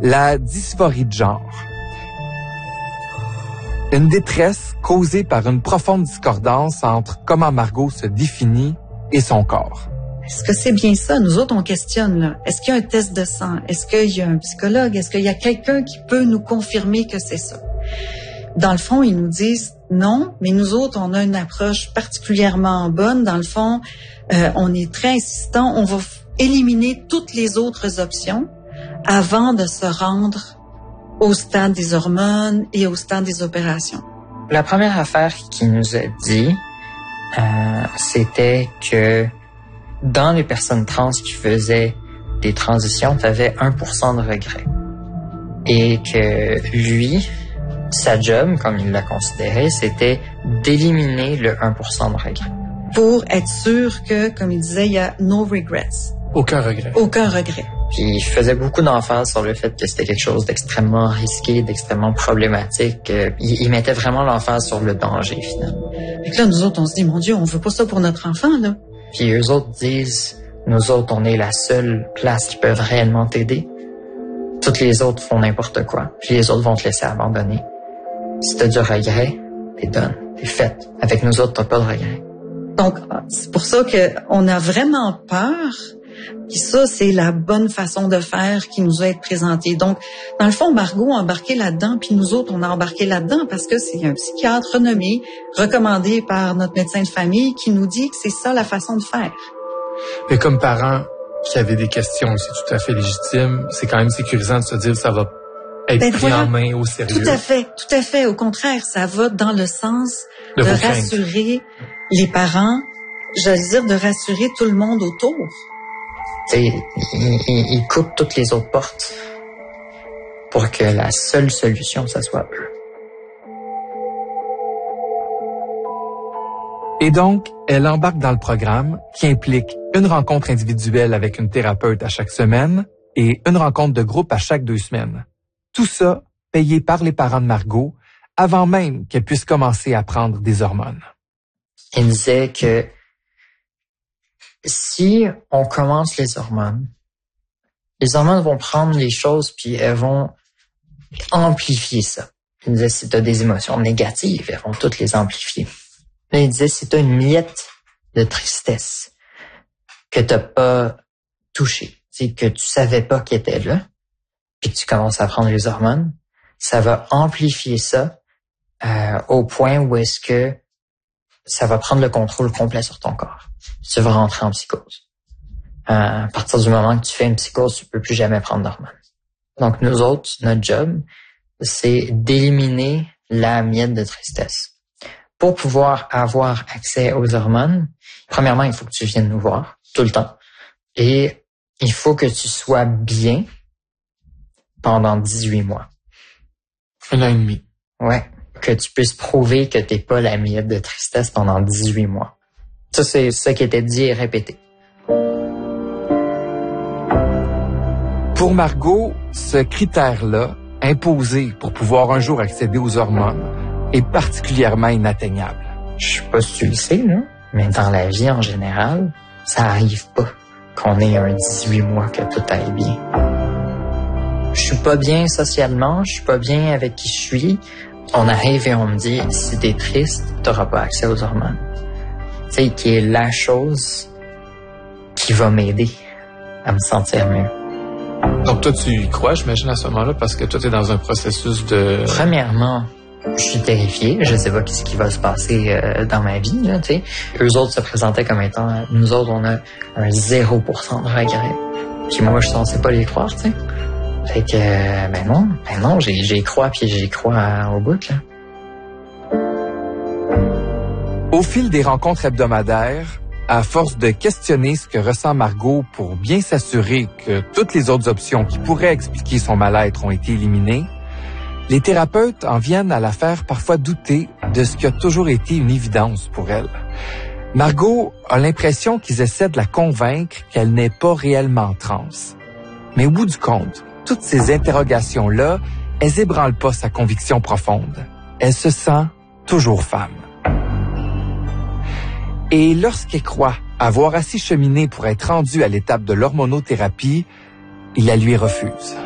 la dysphorie de genre. Une détresse causée par une profonde discordance entre comment Margot se définit et son corps. Est-ce que c'est bien ça? Nous autres, on questionne, là. Est-ce qu'il y a un test de sang? Est-ce qu'il y a un psychologue? Est-ce qu'il y a quelqu'un qui peut nous confirmer que c'est ça? Dans le fond, ils nous disent non, mais nous autres, on a une approche particulièrement bonne. Dans le fond, on est très insistant. On va éliminer toutes les autres options avant de se rendre au stade des hormones et au stade des opérations. La première affaire qu'il nous a dit, c'était que dans les personnes trans qui faisaient des transitions, tu avais 1% de regret. Et que lui, sa job, comme il l'a considéré, c'était d'éliminer le 1% de regret. Pour être sûr que, comme il disait, il y a no regrets. Aucun regret. Aucun regret. Puis il faisait beaucoup d'emphase sur le fait que c'était quelque chose d'extrêmement risqué, d'extrêmement problématique. Il mettait vraiment l'emphase sur le danger, finalement. Et là, nous autres, on se dit, mon Dieu, on veut pas ça pour notre enfant, là. Puis eux autres disent, nous autres, on est la seule place qui peuvent réellement t'aider. Toutes les autres font n'importe quoi. Puis les autres vont te laisser abandonner. Si t'as du regret, t'es done, t'es faite. Avec nous autres, t'as pas de regret. Donc, c'est pour ça qu'on a vraiment peur. Puis ça, c'est la bonne façon de faire qui nous a été présentée. Donc, dans le fond, Margot a embarqué là-dedans, puis nous autres, on a embarqué là-dedans parce que c'est un psychiatre renommé, recommandé par notre médecin de famille, qui nous dit que c'est ça la façon de faire. Mais comme parents qui avaient des questions, c'est tout à fait légitime. C'est quand même sécurisant de se dire que ça va être pris en main au sérieux. Tout à fait. Au contraire, ça va dans le sens de rassurer les parents, j'allais dire de rassurer tout le monde autour. T'sais, il coupe toutes les autres portes pour que la seule solution, ça soit eux. Et donc, elle embarque dans le programme qui implique une rencontre individuelle avec une thérapeute à chaque semaine et une rencontre de groupe à chaque 2 semaines. Tout ça payé par les parents de Margot avant même qu'elle puisse commencer à prendre des hormones. Il disait que si on commence les hormones vont prendre les choses puis elles vont amplifier ça. Il disait si tu as des émotions négatives, elles vont toutes les amplifier. Là, il disait si tu as une miette de tristesse que tu n'as pas touchée, que tu savais pas qu'elle était là, puis que tu commences à prendre les hormones, ça va amplifier ça au point où est-ce que ça va prendre le contrôle complet sur ton corps. Tu vas rentrer en psychose. À partir du moment que tu fais une psychose, tu peux plus jamais prendre d'hormones. Donc, nous autres, notre job, c'est d'éliminer la miette de tristesse. Pour pouvoir avoir accès aux hormones, premièrement, il faut que tu viennes nous voir tout le temps. Et il faut que tu sois bien pendant 18 mois. 1 an et demi. Ouais. Que tu puisses prouver que t'es pas la miette de tristesse pendant 18 mois. Ça, c'est ça qui était dit et répété. Pour Margot, ce critère-là, imposé pour pouvoir un jour accéder aux hormones, est particulièrement inatteignable. Je sais pas si tu le sais, là, mais dans la vie en général, ça arrive pas qu'on ait un 18 mois que tout aille bien. Je suis pas bien socialement, je suis pas bien avec qui je suis. On arrive et on me dit, si t'es triste, t'auras pas accès aux hormones. Tu sais, qui est la chose qui va m'aider à me sentir mieux. Donc toi, tu y crois, j'imagine, à ce moment-là, parce que toi, t'es dans un processus de... Premièrement, je suis terrifié. Je sais pas ce qui va se passer dans ma vie, là, tu sais. Eux autres se présentaient comme étant, nous autres, on a un 0% de regret. Puis moi, je suis censé pas les croire, tu sais. Fait que, ben non, j'y crois, puis j'y crois au bout, là. Au fil des rencontres hebdomadaires, à force de questionner ce que ressent Margot pour bien s'assurer que toutes les autres options qui pourraient expliquer son mal-être ont été éliminées, les thérapeutes en viennent à la faire parfois douter de ce qui a toujours été une évidence pour elle. Margot a l'impression qu'ils essaient de la convaincre qu'elle n'est pas réellement trans. Mais au bout du compte, toutes ces interrogations-là, elles ébranlent pas sa conviction profonde. Elle se sent toujours femme. Et lorsqu'elle croit avoir assez cheminé pour être rendue à l'étape de l'hormonothérapie, il la lui refuse.